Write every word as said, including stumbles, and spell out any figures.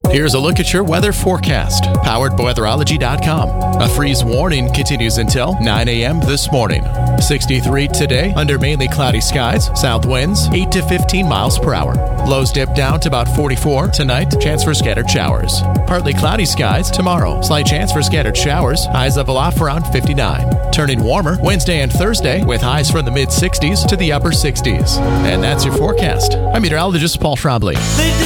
Here's a look at your weather forecast, powered by weatherology dot com. A freeze warning continues until nine a.m. this morning. sixty-three today under mainly cloudy skies, south winds eight to fifteen miles per hour. Lows dip down to about forty-four tonight, chance for scattered showers. Partly cloudy skies tomorrow, slight chance for scattered showers, highs level off around fifty-nine. Turning warmer Wednesday and Thursday with highs from the mid sixties to the upper sixties. And that's your forecast. I'm meteorologist Paul Schraubly.